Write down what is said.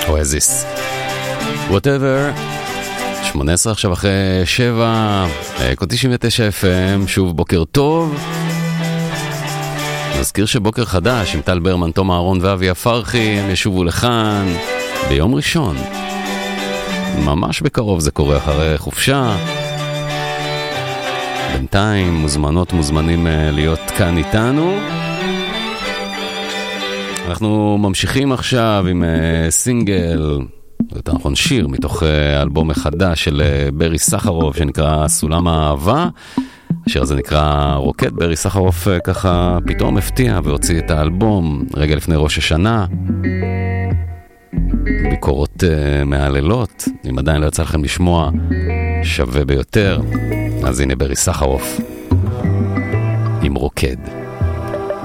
אוהזיס. Whatever. 18 עכשיו אחרי 7. קוד 99 FM, שוב בוקר טוב. נזכיר שבוקר חדש עם טל ברמן, תום אהרון ואבי הפרחי, הם ישובו לכאן ביום ראשון. ממש בקרוב זה קורה אחרי חופשה. בינתיים מוזמנים להיות כאן איתנו. אנחנו ממשיכים עכשיו עם סינגל, יותר נכון שיר, מתוך אלבום מחדש של ברי סחרוף שנקרא סולם האהבה. השיר הזה נקרא רוקט. ברי סחרוף ככה פתאום הפתיע והוציא את האלבום רגע לפני ראש השנה. ביקורות מהלילות, אם עדיין לא יצא לכם לשמוע, שווה ביותר. אז הנה ברי סחרוף עם רוקד.